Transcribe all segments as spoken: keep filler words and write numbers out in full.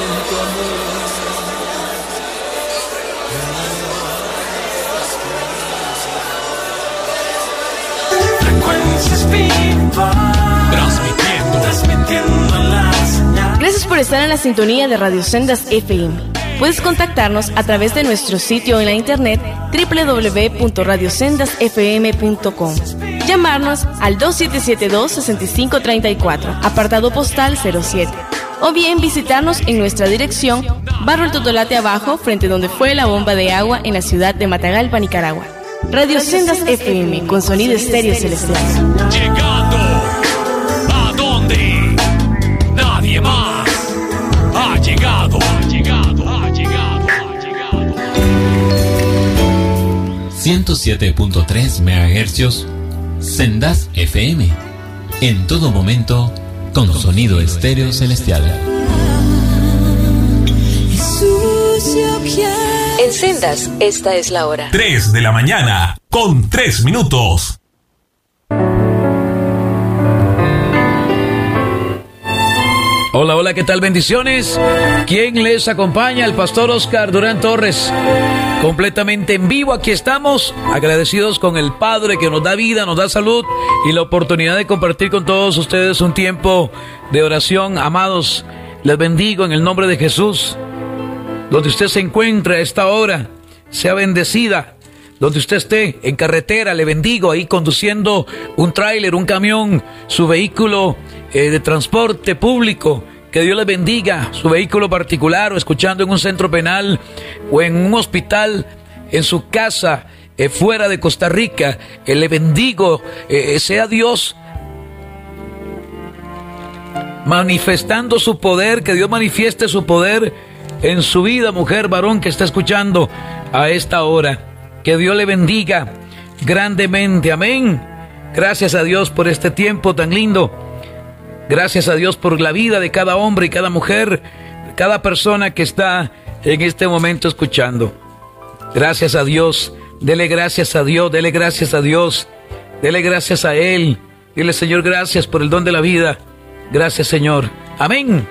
Gracias por estar en la sintonía de Radio Sendas F M. Puedes contactarnos a través de nuestro sitio en la internet doble u doble u doble u punto radio sendas f m punto com. Llamarnos al dos siete siete dos, seis cinco tres cuatro, apartado postal cero siete. O bien visitarnos en nuestra dirección, Barrio El Totolate Abajo, frente donde fue la bomba de agua en la ciudad de Matagalpa, Nicaragua. Radio Sendas F M, con sonido estéreo celestial. Llegando a donde nadie más ha llegado, ha llegado, ha llegado, ha llegado. ciento siete punto tres megahercios, Sendas F M. En todo momento, con sonido estéreo celestial. En Sendas, esta es la hora. tres de la mañana, con tres minutos. Hola, hola, ¿qué tal? Bendiciones. ¿Quién les acompaña? El pastor Oscar Durán Torres. Completamente en vivo, aquí estamos, agradecidos con el Padre que nos da vida, nos da salud y la oportunidad de compartir con todos ustedes un tiempo de oración. Amados, les bendigo en el nombre de Jesús. Donde usted se encuentre a esta hora, sea bendecida. Donde usted esté, en carretera, le bendigo, ahí conduciendo un tráiler, un camión, su vehículo eh, de transporte público. Que Dios les bendiga, su vehículo particular, o escuchando en un centro penal, o en un hospital, en su casa, eh, fuera de Costa Rica. Eh, le bendigo, eh, sea Dios manifestando su poder, que Dios manifieste su poder en su vida, mujer, varón, que está escuchando a esta hora. Que Dios le bendiga grandemente, amén. Gracias a Dios por este tiempo tan lindo. Gracias a Dios por la vida de cada hombre y cada mujer, cada persona que está en este momento escuchando. Gracias a Dios, dele gracias a Dios, dele gracias a Dios, dele gracias a Él. Dile, Señor, gracias por el don de la vida. Gracias, Señor. Amén.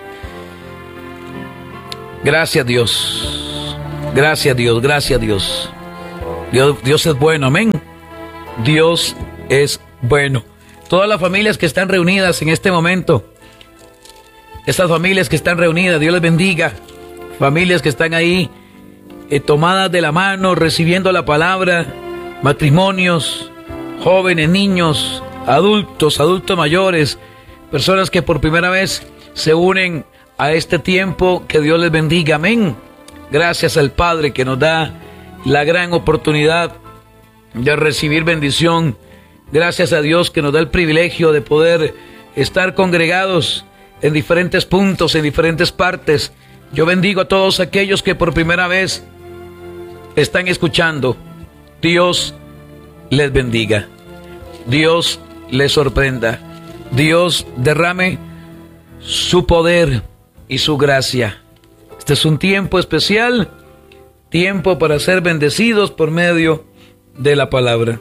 Gracias, Dios. Gracias, Dios. Gracias, Dios. Dios, Dios es bueno, amén. Dios es bueno. Todas las familias que están reunidas en este momento, estas familias que están reunidas, Dios les bendiga. Familias que están ahí eh, tomadas de la mano, recibiendo la palabra, matrimonios, jóvenes, niños, adultos, adultos mayores, personas que por primera vez se unen a este tiempo. Que Dios les bendiga, amén. Gracias al Padre que nos da la gran oportunidad de recibir bendición. Gracias a Dios que nos da el privilegio de poder estar congregados en diferentes puntos, en diferentes partes. Yo bendigo a todos aquellos que por primera vez están escuchando. Dios les bendiga. Dios les sorprenda. Dios derrame su poder y su gracia. Este es un tiempo especial, tiempo para ser bendecidos por medio de la palabra.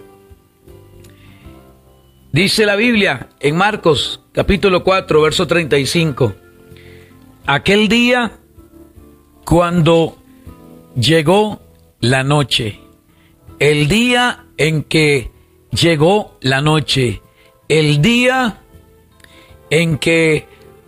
Dice la Biblia en Marcos capítulo cuatro, verso treinta y cinco. Aquel día cuando llegó la noche, el día en que llegó la noche, el día en que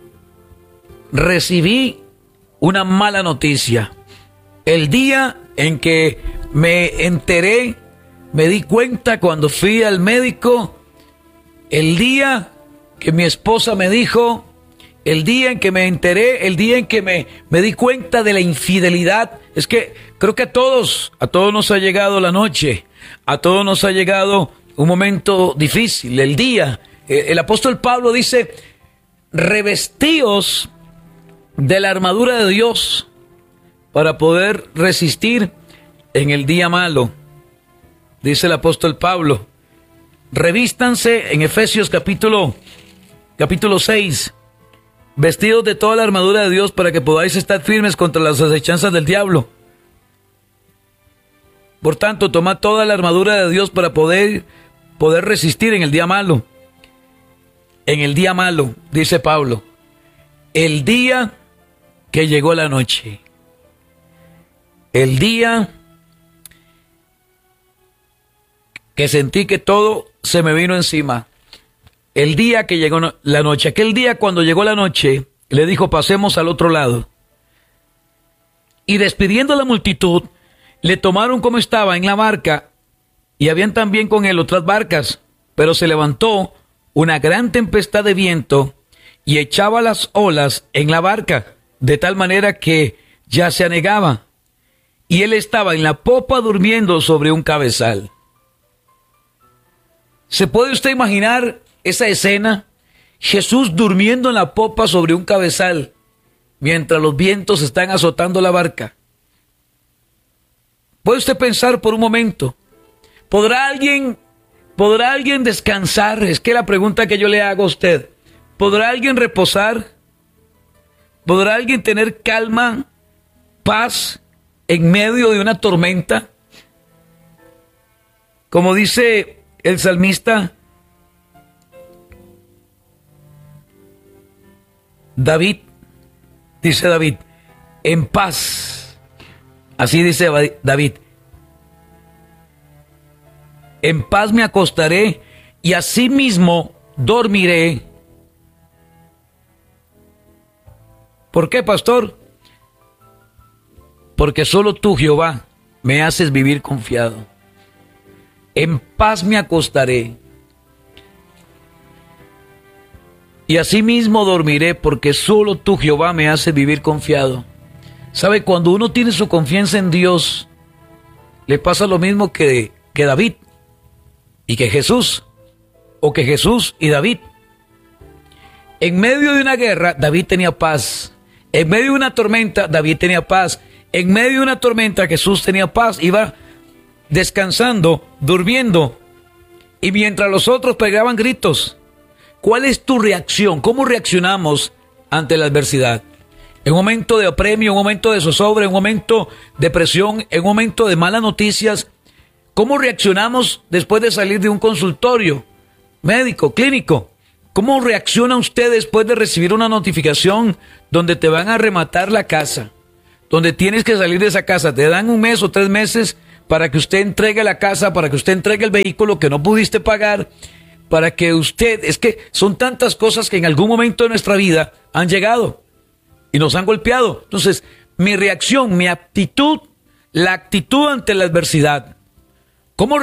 recibí una mala noticia, el día en que me enteré, me di cuenta cuando fui al médico, el día que mi esposa me dijo, el día en que me enteré, el día en que me, me di cuenta de la infidelidad. Es que creo que a todos, a todos nos ha llegado la noche, a todos nos ha llegado un momento difícil, el día. El apóstol Pablo dice, revestíos de la armadura de Dios para poder resistir en el día malo. Dice el apóstol Pablo, revístanse en Efesios capítulo, capítulo seis, vestidos de toda la armadura de Dios para que podáis estar firmes contra las acechanzas del diablo. Por tanto, tomad toda la armadura de Dios para poder, poder resistir en el día malo. En el día malo, dice Pablo, el día que llegó la noche. El día que sentí que todo se me vino encima. El día que llegó la noche. Aquel día cuando llegó la noche, le dijo, pasemos al otro lado. Y despidiendo a la multitud, le tomaron como estaba en la barca, y habían también con él otras barcas, pero se levantó una gran tempestad de viento y echaba las olas en la barca, de tal manera que ya se anegaba, y él estaba en la popa durmiendo sobre un cabezal. ¿Se puede usted imaginar esa escena? Jesús durmiendo en la popa sobre un cabezal, mientras los vientos están azotando la barca. ¿Puede usted pensar por un momento? ¿Podrá alguien, podrá alguien descansar? Es que la pregunta que yo le hago a usted. ¿Podrá alguien reposar? ¿Podrá alguien tener calma, paz, en medio de una tormenta? Como dice el salmista David, dice David, en paz, así dice David, en paz me acostaré y asimismo dormiré. ¿Por qué, pastor? Porque solo tú, Jehová, me haces vivir confiado. En paz me acostaré y asimismo dormiré, porque solo tú, Jehová, me haces vivir confiado. ¿Sabe? Cuando uno tiene su confianza en Dios, le pasa lo mismo que, que David y que Jesús, o que Jesús y David. En medio de una guerra, David tenía paz. En medio de una tormenta, David tenía paz. En medio de una tormenta, Jesús tenía paz. Iba descansando, durmiendo. Y mientras los otros pegaban gritos. ¿Cuál es tu reacción? ¿Cómo reaccionamos ante la adversidad? En un momento de apremio, en un momento de zozobra, en un momento de presión, en un momento de malas noticias. ¿Cómo reaccionamos después de salir de un consultorio médico, clínico? ¿Cómo reacciona usted después de recibir una notificación donde te van a rematar la casa? Donde tienes que salir de esa casa. Te dan un mes o tres meses para que usted entregue la casa, para que usted entregue el vehículo que no pudiste pagar, para que usted... Es que son tantas cosas que en algún momento de nuestra vida han llegado y nos han golpeado. Entonces, mi reacción, mi actitud, la actitud ante la adversidad,